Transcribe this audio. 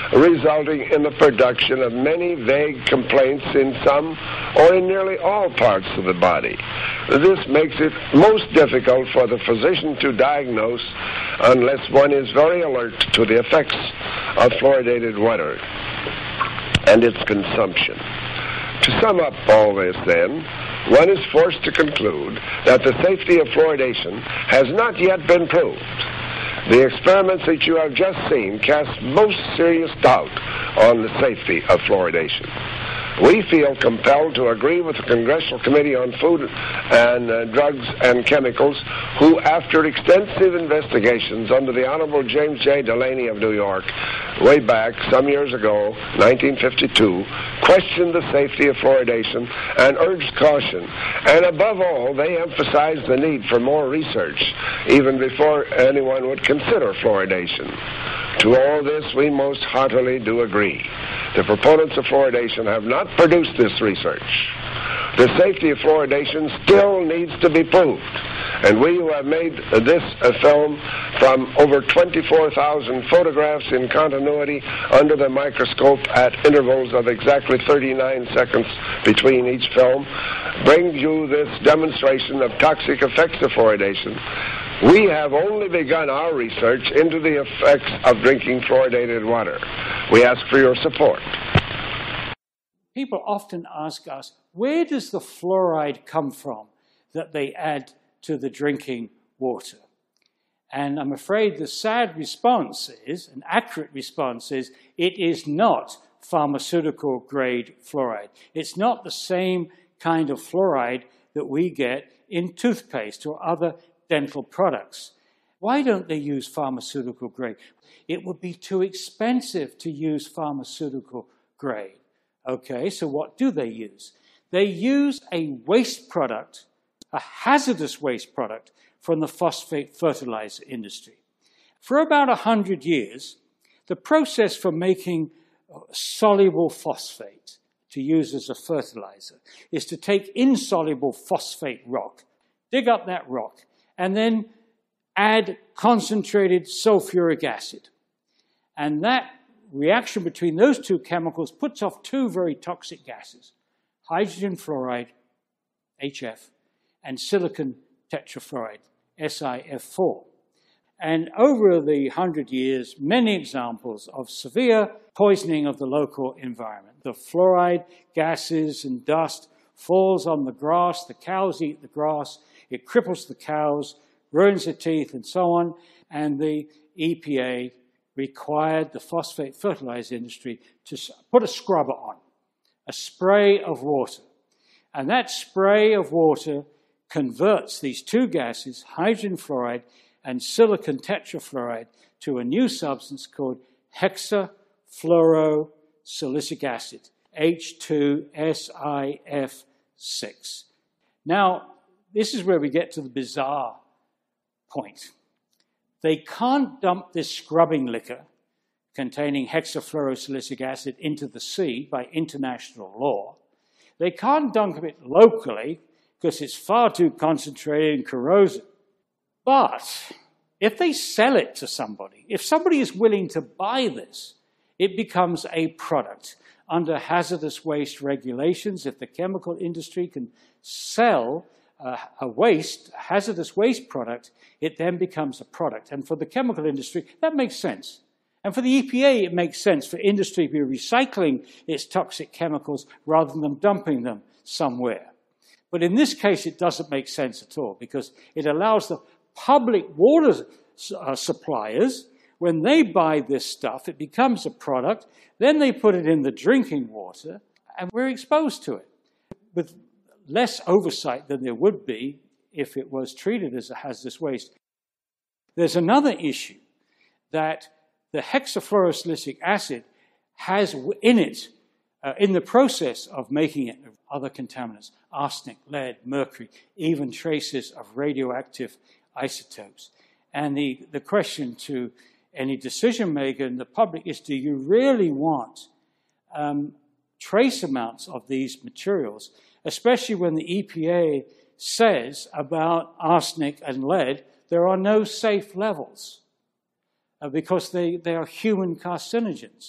resulting in the production of many vague complaints in some or in nearly all parts of the body. This makes it most difficult for the physician to diagnose unless one is very alert to the effects of fluoridated water and its consumption. To sum up all this, then, one is forced to conclude that the safety of fluoridation has not yet been proved. The experiments that you have just seen cast most serious doubt on the safety of fluoridation. We feel compelled to agree with the Congressional Committee on Food and Drugs and Chemicals, who, after extensive investigations under the Honorable James J. Delaney of New York, way back some years ago, 1952, questioned the safety of fluoridation and urged caution. And above all, they emphasized the need for more research, even before anyone would consider fluoridation. To all this, we most heartily do agree. The proponents of fluoridation have not produced this research. The safety of fluoridation still needs to be proved. And we who have made this film from over 24,000 photographs in continuity under the microscope at intervals of exactly 39 seconds between each film, bring you this demonstration of toxic effects of fluoridation. We have only begun our research into the effects of drinking fluoridated water. We ask for your support. People often ask us, where does the fluoride come from that they add to the drinking water? And I'm afraid the sad response is, an accurate response is, it is not pharmaceutical grade fluoride. It's not the same kind of fluoride that we get in toothpaste or other dental products. Why don't they use pharmaceutical grade? It would be too expensive to use pharmaceutical grade. Okay, so what do they use? They use a waste product, a hazardous waste product from the phosphate fertilizer industry. For about 100 years, the process for making soluble phosphate to use as a fertilizer is to take insoluble phosphate rock, dig up that rock, and then add concentrated sulfuric acid. And that reaction between those two chemicals puts off two very toxic gases, hydrogen fluoride, HF, and silicon tetrafluoride, SiF4. And over the 100 years, many examples of severe poisoning of the local environment. The fluoride gases and dust falls on the grass, the cows eat the grass, it cripples the cows, ruins their teeth, and so on. And the EPA required the phosphate fertilizer industry to put a scrubber on, a spray of water. And that spray of water converts these two gases, hydrogen fluoride and silicon tetrafluoride, to a new substance called hexafluorosilicic acid, H2SiF6. Now, this is where we get to the bizarre point. They can't dump this scrubbing liquor containing hexafluorosilicic acid into the sea by international law. They can't dump it locally because it's far too concentrated and corrosive. But if they sell it to somebody, if somebody is willing to buy this, it becomes a product. Under hazardous waste regulations, if the chemical industry can sell a hazardous waste product, it then becomes a product. And for the chemical industry, that makes sense. And for the EPA, it makes sense for industry to be recycling its toxic chemicals rather than dumping them somewhere. But in this case, it doesn't make sense at all, because it allows the public water suppliers, when they buy this stuff, it becomes a product, then they put it in the drinking water, and we're exposed to it with less oversight than there would be if it was treated as a hazardous waste. There's another issue, that the hexafluorosilicic acid has in it, in the process of making it, other contaminants, arsenic, lead, mercury, even traces of radioactive isotopes. And the question to any decision maker in the public is, do you really want trace amounts of these materials, especially when the EPA says about arsenic and lead, there are no safe levels because they are human carcinogens.